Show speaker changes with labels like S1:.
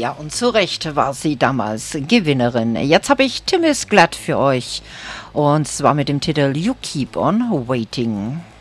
S1: Ja, und zu Recht war sie damals Gewinnerin. Jetzt habe ich Tim is Glad für euch. Und zwar mit dem Titel You Keep on Waiting.